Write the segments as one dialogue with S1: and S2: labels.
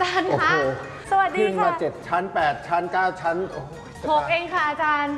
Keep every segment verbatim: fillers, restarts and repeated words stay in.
S1: จารย์คะสวัสดีค่ะขึ้น
S2: มาเจ็ดชั้นแปดชั้นเก้าชั้น
S1: หกเองค่ะอาจารย์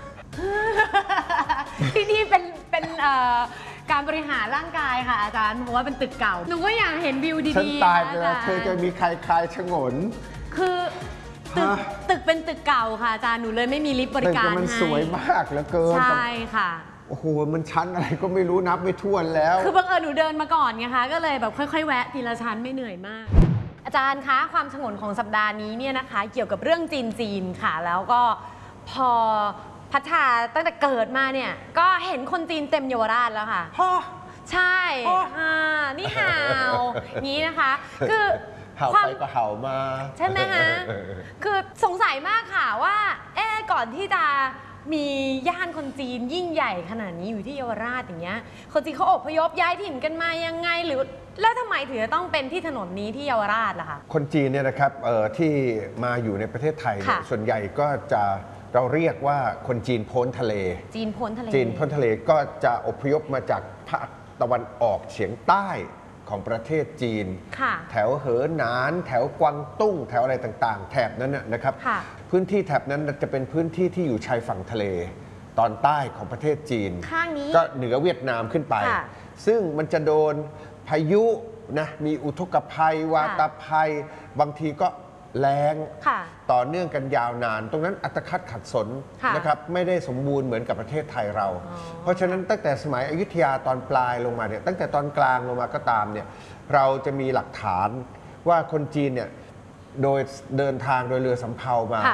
S1: ที่นี่เป็นเป็นการบริหารร่างกายค่ะอาจารย์เพราะว่าเป็นตึกเก่าหนูก็อยากเห็นวิวดีๆฉัน
S2: ตายไปแล้วเธอจะมีใครคลายฉงน
S1: คือตึกตึกเป็นตึกเก่าค่ะอาจารย์หนูเลยไม่มีลิฟต์บริการให้
S2: มันสวยมากเหลือเกิน
S1: ใช่ค่ะ
S2: โอ้โหมันชั้นอะไรก็ไม่รู้นับไม่ถ้วนแล้ว
S1: คือบังเอิญหนูเดินมาก่อนไงคะก็เลยแบบค่อยๆแวะทีละชั้นไม่เหนื่อยมากอาจารย์คะความฉงนของสัปดาห์นี้เนี่ยนะคะเกี่ยวกับเรื่องจีนจีนค่ะแล้วก็พอพัฒนาตั้งแต่เกิดมาเนี่ยก็เห็นคนจีนเต็มเยาวราชแล้วค่ะ
S2: พ่อ
S1: ใช่ค่ะนี่ห่าวนี้นะคะคือ
S2: เห่าไปก็เห่ามา
S1: ใช่ไหมคะคือสงสัยมากค่ะว่าเอ๊ะก่อนที่จะมีย่านคนจีนยิ่งใหญ่ขนาดนี้อยู่ที่เยาวราชอย่างเงี้ยคนจีนเขาอพยพย้ายถิ่นกันมายังไงหรือแล้วทำไมถึงจะต้องเป็นที่ถนนนี้ที่เยาวราชล่ะคะ
S2: คนจีนเนี่ยนะครับที่มาอยู่ในประเทศไทยส่วนใหญ่ก็จะเราเรียกว่าคนจีนพ้นทะเล
S1: จีนพ้นทะเล
S2: จีนพ้นทะเลก็จะอพยพมาจากภาคตะวันออกเฉียงใต้ของประเทศจีนแถวเหอหนานแถวกวางตุ้งแถวอะไรต่างๆแถบนั้นนะครับพื้นที่แถบนั้นจะเป็นพื้นที่ที่อยู่ชายฝั่งทะเลตอนใต้ของประเทศจีนก็เหนือเวียดนามขึ้นไปซึ่งมันจะโดนพายุนะมีอุทกภัยวาตภัยบางทีก็แรงต่อเนื่องกันยาวนานตรงนั้นอัตคัดขัดสนนะครับไม่ได้สมบูรณ์เหมือนกับประเทศไทยเราเพราะฉะนั้นตั้งแต่สมัยอยุธยาตอนปลายลงมาเนี่ยตั้งแต่ตอนกลางลงมาก็ตามเนี่ยเราจะมีหลักฐานว่าคนจีนเนี่ยโดยเดินทางโดยเรือสำเภามา